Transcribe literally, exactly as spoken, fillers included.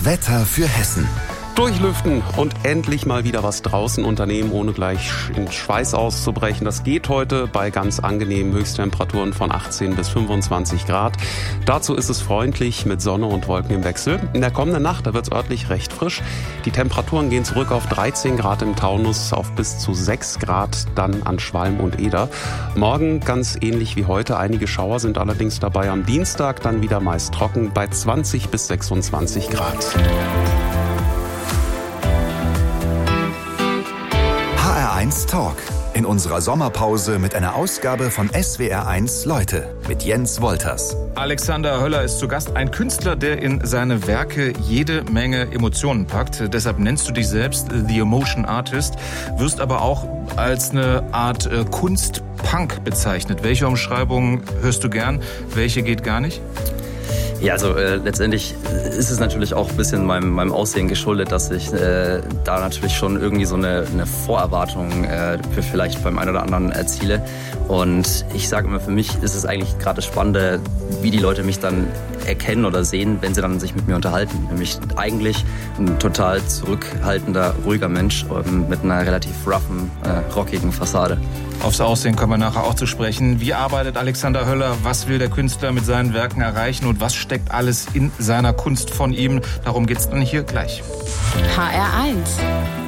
Wetter für Hessen. Durchlüften und endlich mal wieder was draußen unternehmen, ohne gleich in Schweiß auszubrechen. Das geht heute bei ganz angenehmen Höchsttemperaturen von achtzehn bis fünfundzwanzig Grad. Dazu ist es freundlich mit Sonne und Wolken im Wechsel. In der kommenden Nacht, da wird es örtlich recht frisch. Die Temperaturen gehen zurück auf dreizehn Grad im Taunus, auf bis zu sechs Grad dann an Schwalm und Eder. Morgen ganz ähnlich wie heute. Einige Schauer sind allerdings dabei. Am Dienstag dann wieder meist trocken bei zwanzig bis sechsundzwanzig Grad. H R eins Talk. In unserer Sommerpause mit einer Ausgabe von S W R eins Leute mit Jens Wolters. Alexander Höller ist zu Gast, ein Künstler, der in seine Werke jede Menge Emotionen packt. Deshalb nennst du dich selbst The Emotion Artist, wirst aber auch als eine Art äh, Kunstpunk bezeichnet. Welche Umschreibung hörst du gern? Welche geht gar nicht? Ja, also äh, letztendlich ist es natürlich auch ein bisschen meinem, meinem Aussehen geschuldet, dass ich äh, da natürlich schon irgendwie so eine, eine Vorerwartung äh, für vielleicht beim einen oder anderen erziele. Und ich sage immer, für mich ist es eigentlich gerade das Spannende, wie die Leute mich dann erkennen oder sehen, wenn sie dann sich mit mir unterhalten. Nämlich eigentlich ein total zurückhaltender, ruhiger Mensch ähm, mit einer relativ roughen, äh, rockigen Fassade. Aufs Aussehen kommen wir nachher auch zu sprechen. Wie arbeitet Alexander Höller? Was will der Künstler mit seinen Werken erreichen? Und was steckt alles in seiner Kunst von ihm? Darum geht's dann hier gleich. H R eins.